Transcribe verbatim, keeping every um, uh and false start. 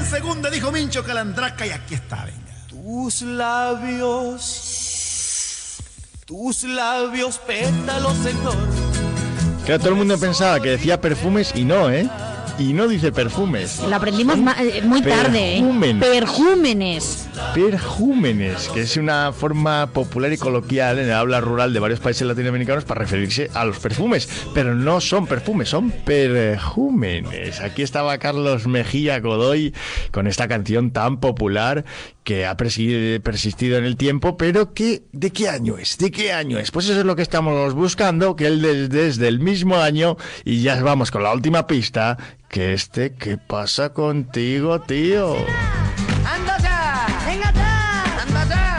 segundo dijo Mincho Calandraca y aquí está, venga. Tus labios, tus labios pétalos, Señor. Claro, todo el mundo pensaba que decía perfumes y no, ¿eh? Y no dice perfumes. Lo aprendimos ma- muy tarde, ¿eh? Perjúmenes. Perjúmenes. Perjúmenes, que es una forma popular y coloquial en el habla rural de varios países latinoamericanos para referirse a los perfumes, pero no son perfumes, son perjúmenes. Aquí estaba Carlos Mejía Godoy con esta canción tan popular que ha persi- persistido en el tiempo, pero que ¿de qué año es? ¿De qué año es? Pues eso es lo que estamos buscando, que él desde, desde el mismo año, y ya vamos con la última pista, que este, ¿qué pasa contigo, tío?